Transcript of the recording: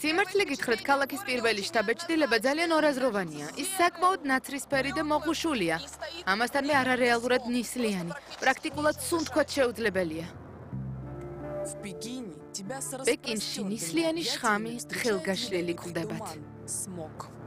სიმართლე გითხრათ, ქალაქის პირველი შტაბ-ჭრილება ძალიან ორაზროვანია. ის საკმაოდ ნაცრისფერი და მოღუშულია. ამასთანვე არარეალურად ნისლიანი. პრაქტიკულად სუნთქვაც შეუძლებელია. პეკინში ნისლიანი შხამი ხელგაშლილი გვხვდებათ.